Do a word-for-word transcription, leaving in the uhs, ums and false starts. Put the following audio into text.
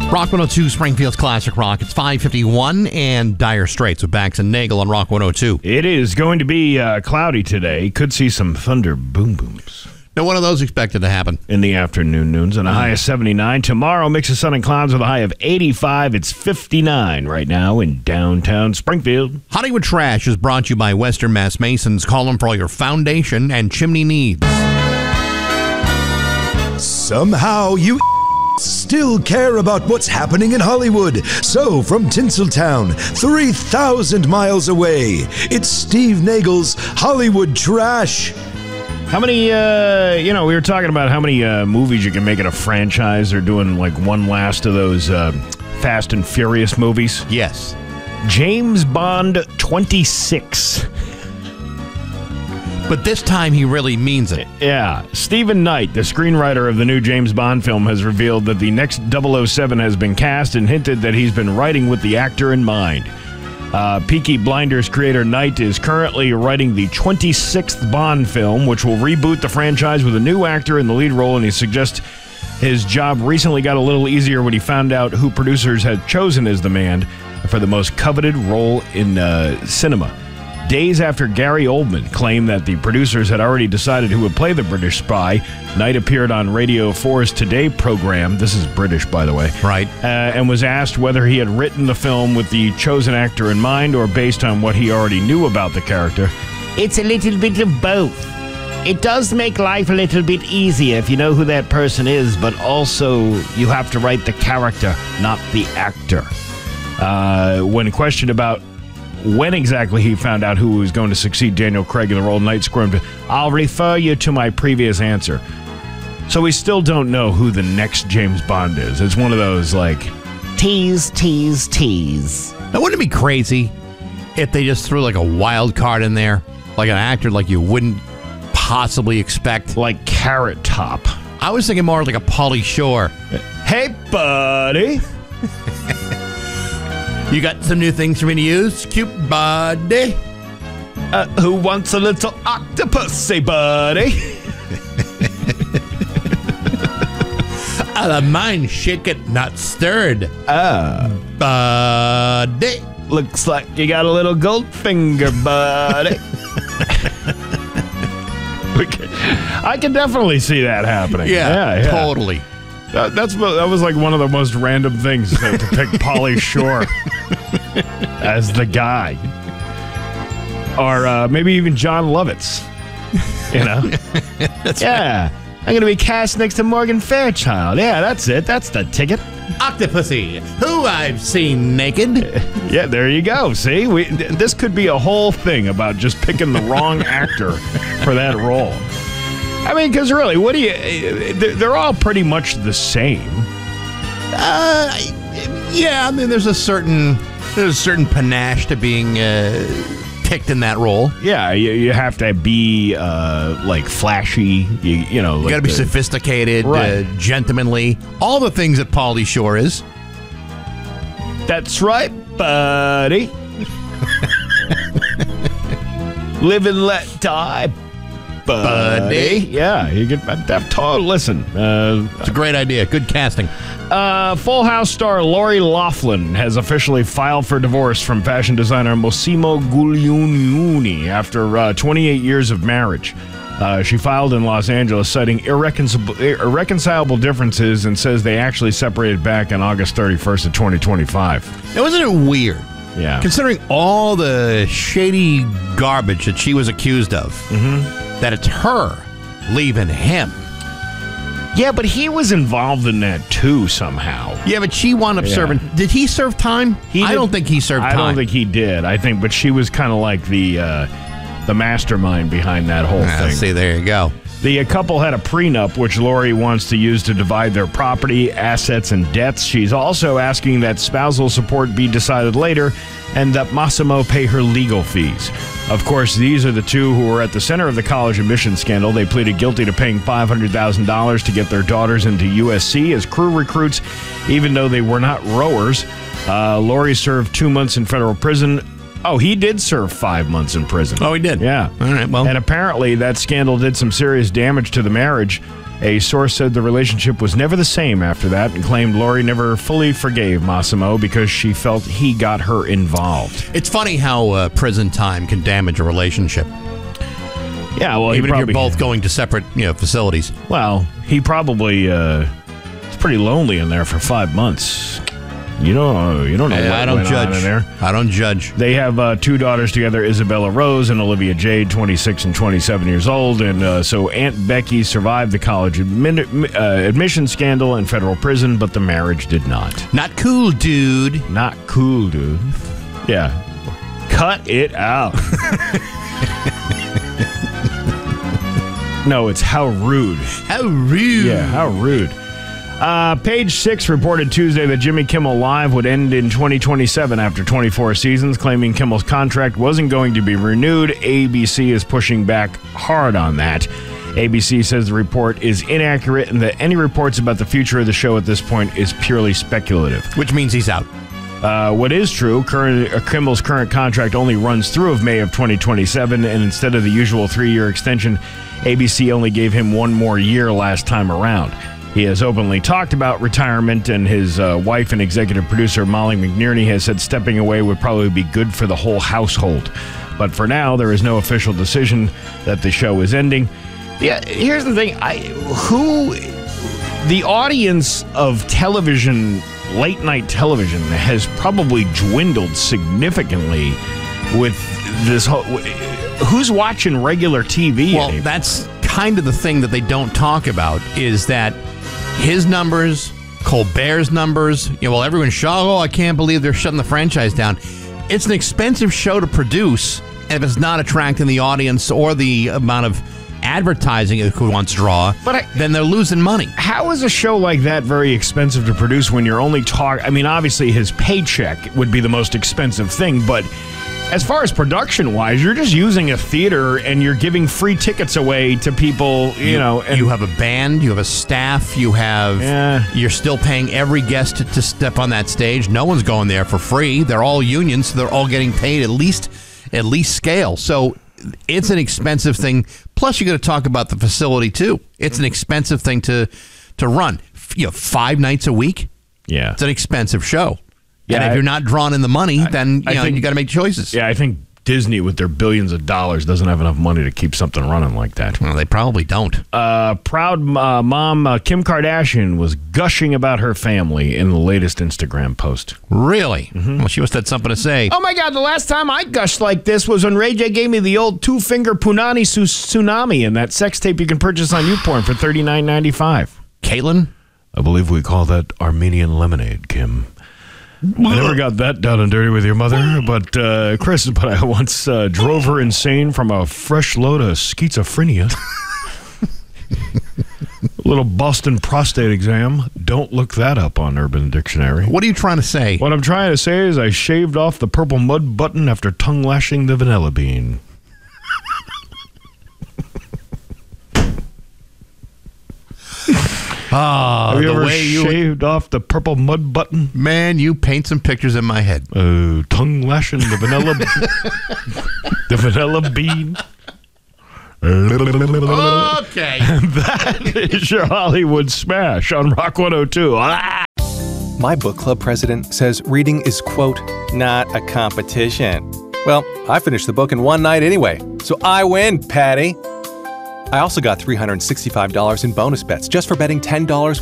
Rock one oh two, Springfield's Classic Rock. It's five fifty-one and Dire Straits with Bax and Nagel on Rock one oh two. It is going to be uh, cloudy today. Could see some thunder boom booms. No one of those expected to happen. In the afternoon noons and a high of seventy-nine. Tomorrow, mix of sun and clouds with a high of eighty-five. It's fifty-nine right now in downtown Springfield. Hollywood Trash is brought to you by Western Mass Masons. Call them for all your foundation and chimney needs. Somehow you still care about what's happening in Hollywood. So, from Tinseltown, three thousand miles away, it's Steve Nagel's Hollywood Trash. How many, uh, you know, we were talking about how many uh, movies you can make it a franchise. They're doing like one last of those uh, Fast and Furious movies. Yes. James Bond twenty-six. But this time he really means it. Yeah. Stephen Knight, the screenwriter of the new James Bond film, has revealed that the next double oh seven has been cast and hinted that he's been writing with the actor in mind. Uh, Peaky Blinders creator Knight is currently writing the twenty-sixth Bond film, which will reboot the franchise with a new actor in the lead role, and he suggests his job recently got a little easier when he found out who producers had chosen as the man for the most coveted role in uh, cinema. Days after Gary Oldman claimed that the producers had already decided who would play the British spy, Knight appeared on Radio four's Today program, this is British, by the way, right, uh, and was asked whether he had written the film with the chosen actor in mind or based on what he already knew about the character. It's a little bit of both. It does make life a little bit easier if you know who that person is, but also you have to write the character, not the actor. Uh, when questioned about when exactly he found out who was going to succeed Daniel Craig in the role, Knight squirmed, "I'll refer you to my previous answer." So we still don't know who the next James Bond is. It's one of those, like, tease, tease, tease. Now, wouldn't it be crazy if they just threw like a wild card in there? Like an actor like you wouldn't possibly expect? Like Carrot Top. I was thinking more like a Pauly Shore. Hey, buddy. You got some new things for me to use? Cute buddy. Uh, who wants a little octopus, say buddy? I love mine shaken, not stirred. Uh, buddy. Looks like you got a little gold finger, buddy. I can definitely see that happening. Yeah, yeah, yeah. Totally. That, that's that was like one of the most random things to, to pick Pauly Shore as the guy, or uh, maybe even John Lovitz. You know, that's yeah. Right. I'm gonna be cast next to Morgan Fairchild. Yeah, that's it. That's the ticket. Octopussy, who I've seen naked. Yeah, there you go. See, we this could be a whole thing about just picking the wrong actor for that role. I mean, because really, what do you... They're all pretty much the same. Uh, yeah, I mean, there's a certain there's a certain panache to being uh, picked in that role. Yeah, you, you have to be, uh, like, flashy, you, you know... You like got to be the, sophisticated, right. uh, gentlemanly, all the things that Pauly Shore is. That's right, buddy. Live and let die, buddy. Yeah, you get that. Listen, uh, it's a great idea. Good casting. Uh, Full House star Lori Loughlin has officially filed for divorce from fashion designer Massimo Guglielmini after uh, twenty-eight years of marriage. Uh, she filed in Los Angeles, citing irreconcilable, irreconcilable differences, and says they actually separated back on August thirty-first of twenty twenty-five. Now, wasn't it weird? Yeah. Considering all the shady garbage that she was accused of, mm-hmm. that it's her leaving him. Yeah, but he was involved in that too somehow. Yeah, but she wound up yeah. serving. Did he serve time? He I did, don't think he served I time. I don't think he did. I think, but she was kind of like the uh, the mastermind behind that whole ah, thing. See, there you go. The couple had a prenup, which Lori wants to use to divide their property, assets, and debts. She's also asking that spousal support be decided later and that Massimo pay her legal fees. Of course, these are the two who were at the center of the college admissions scandal. They pleaded guilty to paying five hundred thousand dollars to get their daughters into U S C as crew recruits, even though they were not rowers. Uh, Lori served two months in federal prison. Oh, he did serve five months in prison. Oh, he did? Yeah. All right, well. And apparently that scandal did some serious damage to the marriage. A source said the relationship was never the same after that and claimed Lori never fully forgave Massimo because she felt he got her involved. It's funny how uh, prison time can damage a relationship. Yeah, well, even he probably, if you're both going to separate, you know, facilities. Well, he probably uh, was pretty lonely in there for five months. You don't, you don't know Hey, what I don't went judge. on in there. I don't judge. They have uh, two daughters together, Isabella Rose and Olivia Jade, twenty-six and twenty-seven years old. And uh, so Aunt Becky survived the college admin, uh, admission scandal in federal prison, but the marriage did not. Not cool, dude. Not cool, dude. Yeah. Cut it out. No, it's how rude. How rude. Yeah, how rude. Uh, Page Six reported Tuesday that Jimmy Kimmel Live would end in twenty twenty-seven after twenty-four seasons, claiming Kimmel's contract wasn't going to be renewed. A B C is pushing back hard on that. A B C says the report is inaccurate and that any reports about the future of the show at this point is purely speculative. Which means he's out. Uh, what is true, current, uh, Kimmel's current contract only runs through of May of twenty twenty-seven, and instead of the usual three-year extension, A B C only gave him one more year last time around. He has openly talked about retirement, and his uh, wife and executive producer Molly McNerney has said stepping away would probably be good for the whole household. But for now, there is no official decision that the show is ending. Yeah, here's the thing: I who the audience of television, late night television, has probably dwindled significantly with this whole. Who's watching regular T V? Well, anymore? that's kind of the thing that they don't talk about is that his numbers, Colbert's numbers, you know, well, everyone's shocked, oh, I can't believe they're shutting the franchise down. It's an expensive show to produce, and if it's not attracting the audience or the amount of advertising it could once draw, But I- then they're losing money. How is a show like that very expensive to produce when you're only talking? I mean, obviously his paycheck would be the most expensive thing, but as far as production-wise, you're just using a theater and you're giving free tickets away to people, you, know. And you have a band, you have a staff, you have, Yeah. you're still paying every guest to, to step on that stage. No one's going there for free. They're all unions, so they're all getting paid at least, at least scale. So it's an expensive thing. Plus, you got to talk about the facility too. It's an expensive thing to to run. You know, five nights a week. yeah. It's an expensive show. Yeah, and if I- you're not drawing in the money, then you I know think- you got to make choices. Yeah, I think Disney, with their billions of dollars, doesn't have enough money to keep something running like that. Well, they probably don't. Uh, proud uh, mom uh, Kim Kardashian was gushing about her family in the latest Instagram post. Really? Well, she must have had something to say. Oh my God, the last time I gushed like this was when Ray J gave me the old two-finger punani su- tsunami and that sex tape you can purchase on YouPorn for thirty-nine ninety-five. Caitlin? I believe we call that Armenian lemonade, Kim. I never got that down and dirty with your mother, but uh, Chris, but I once uh, drove her insane from a fresh load of schizophrenia. A little Boston prostate exam. Don't look that up on Urban Dictionary. What are you trying to say? What I'm trying to say is I shaved off the purple mud button after tongue lashing the vanilla bean. Ah, Have you the ever way you shaved off the purple mud button? man, you paint some pictures in my head. Uh, tongue lashing the vanilla, the vanilla bean. Okay. That is your Hollywood smash on Rock one oh two. Ah! My book club president says reading is, quote, not a competition. Well, I finished the book in one night anyway, so I win, Patty. I also got three hundred sixty-five dollars in bonus bets just for betting ten dollars